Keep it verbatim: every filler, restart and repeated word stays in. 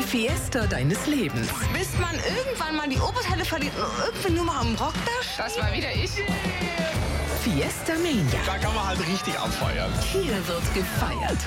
Fiesta deines Lebens. Bis man irgendwann mal die Oberteile verliert und irgendwie nur mal am Rock da steht. Das war wieder ich. Fiesta Mania. Da kann man halt richtig abfeiern. Hier wird gefeiert.